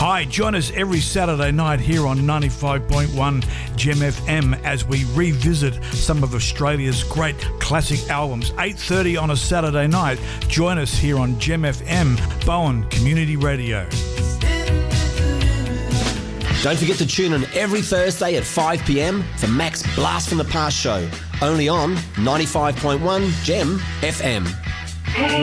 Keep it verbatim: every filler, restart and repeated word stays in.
Hi, join us every Saturday night here on ninety-five point one Gem F M as we revisit some of Australia's great classic albums. eight thirty on a Saturday night. Join us here on Gem F M, Bowen Community Radio. Don't forget to tune in every Thursday at five p m for Mac's Blast from the Past show, only on ninety-five point one Gem F M.